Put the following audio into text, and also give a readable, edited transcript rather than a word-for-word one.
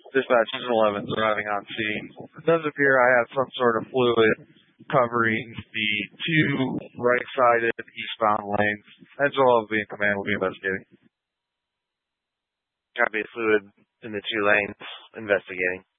Dispatch 11's arriving on scene. It does appear I have some sort of fluid covering the two right-sided eastbound lanes. Angelo will be in command. Will be investigating. Copy, fluid in the 2 lanes. Investigating.